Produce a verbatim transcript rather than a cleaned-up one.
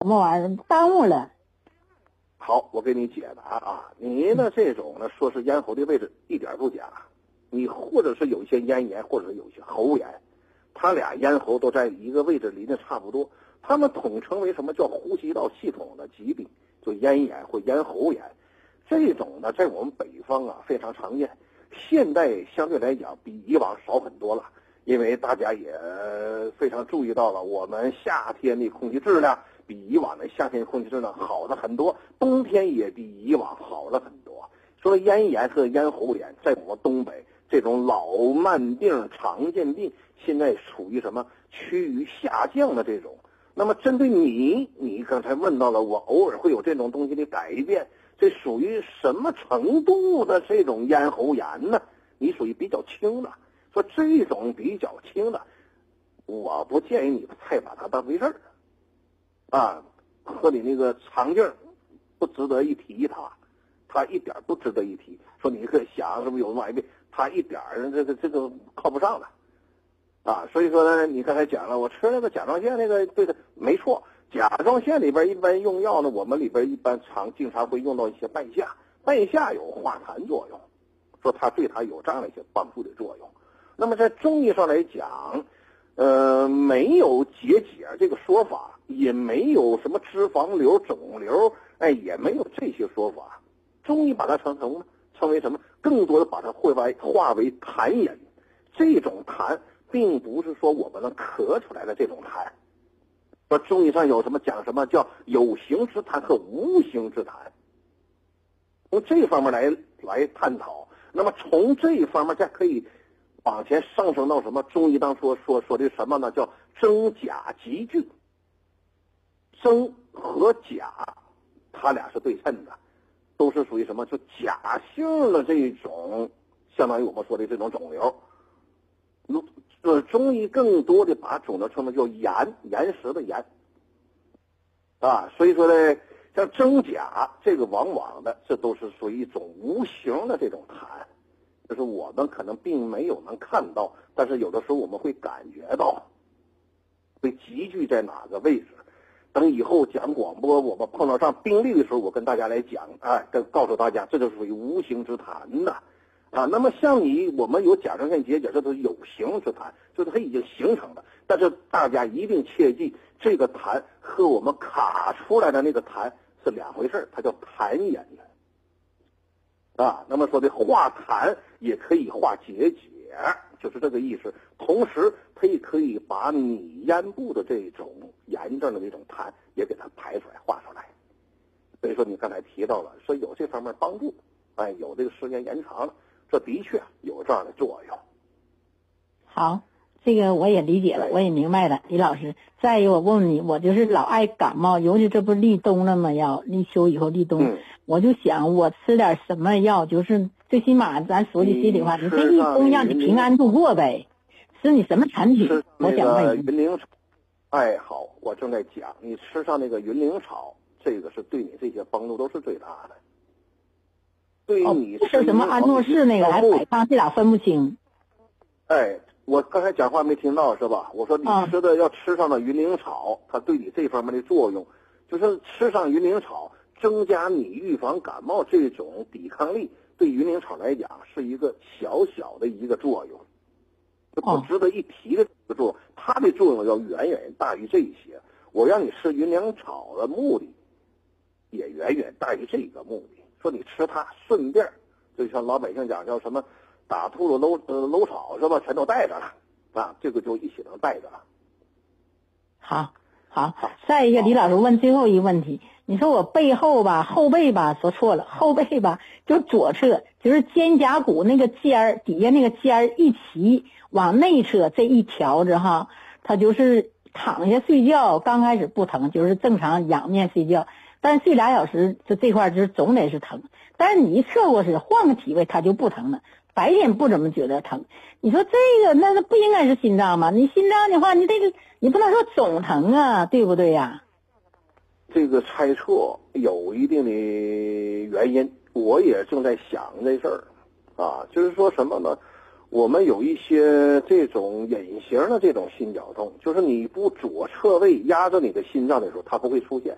么玩意儿，耽误了。 好，我给你解答啊，你呢这种呢说是咽喉的位置一点不假，你或者是有一些咽炎，或者是有一些喉炎，他俩咽喉都在一个位置，离得差不多，他们统称为什么叫呼吸道系统的疾病，就咽炎或咽喉炎。这种呢在我们北方啊非常常见，现在相对来讲比以往少很多了，因为大家也非常注意到了，我们夏天的空气质量比以往的夏天空气质量好了很多，冬天也比以往好了很多。说咽炎和咽喉炎在我们东北这种老慢病常见病，现在处于什么趋于下降的这种。那么针对你你刚才问到了我偶尔会有这种东西的改变，这属于什么程度的这种咽喉炎呢？你属于比较轻的，说这种比较轻的我不建议你太把它当回事儿啊，和你那个肠镜不值得一提，它它一点不值得一提。说你可想是不是有毛病，它一点这个这个靠不上了啊。所以说呢，你刚才讲了，我吃那个甲状腺那个，对的，没错。甲状腺里边一般用药呢，我们里边一般常经常会用到一些半夏，半夏有化痰作用，说它对它有这样的一些帮助的作用。那么在中医上来讲，呃，没有结节这个说法，也没有什么脂肪瘤、肿瘤，哎，也没有这些说法。中医把它称成称为什么？更多的把它化为化为痰饮。这种痰并不是说我们能咳出来的这种痰。说中医上有什么讲什么叫有形之痰和无形之痰，从这方面来来探讨。那么从这一方面再可以往前上升到什么？中医当初说说的什么呢？叫真假集聚。真和假，它俩是对称的，都是属于什么？就假性的这种，相当于我们说的这种肿瘤。呃，中医更多的把肿瘤称为叫岩，岩石的岩啊。所以说呢，像真假这个往往的，这都是属于一种无形的这种痰。就是我们可能并没有能看到，但是有的时候我们会感觉到，会集聚在哪个位置。等以后讲广播，我们碰到上病例的时候，我跟大家来讲，哎，跟告诉大家，这就属于无形之痰呐，啊。那么像你，我们有甲状腺结节，这都是有形之痰，就是它已经形成了。但是大家一定切记，这个痰和我们卡出来的那个痰是两回事，它叫痰饮。啊，那么说的化痰也可以化结节，就是这个意思。同时，它也可以把你咽部的这种炎症的这种痰也给它排出来、化出来。所以说，你刚才提到了，说有这方面帮助，哎，有这个时间延长了，这的确有这样的作用。 好，这个我也理解了，我也明白了，李老师。再一个，我问问你，我就是老爱感冒，尤其这不立冬了吗？要立秋以后立冬。嗯，我就想我吃点什么药，就是最起码咱说句心里话，你这立冬让你平安度过呗。吃你什么产品？我想问你。云灵草，哎，好，我正在讲，你吃上那个云灵草，这个是对你这些帮助都是最大的。对于你吃什么安诺氏那个还百康，这俩分不清。 哎，我刚才讲话没听到是吧？我说你吃的要吃上的云灵草，它对你这方面的作用，就是吃上云灵草。增加你预防感冒这种抵抗力，对云灵草来讲是一个小小的一个作用，不值得一提的作用。它的作用要远远大于这些。我让你吃云灵草的目的，也远远大于这个目的。说你吃它，顺便就像老百姓讲叫什么，打秃噜搂呃搂草是吧？全都带着了啊，这个就一起能带着了。 好，好，再一个，李老师问最后一个问题。你说我背后吧，后背吧，说错了，后背吧，就左侧，就是肩胛骨那个尖儿底下那个尖儿一齐往内侧这一条着哈，它就是躺下睡觉，刚开始不疼，就是正常仰面睡觉，但是睡俩小时，就这块就是总得是疼。但是你一侧卧式换个体位，它就不疼了，白天不怎么觉得疼。你说这个那那不应该是心脏吗？你心脏的话，你这个你不能说总疼啊，对不对呀？ 这个猜测有一定的原因，我也正在想这事儿，啊，就是说什么呢？我们有一些这种隐形的这种心绞痛，就是你不左侧位压着你的心脏的时候，它不会出现。